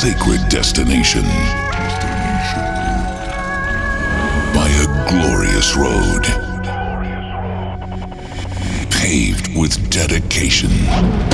sacred destination by a glorious road paved with dedication.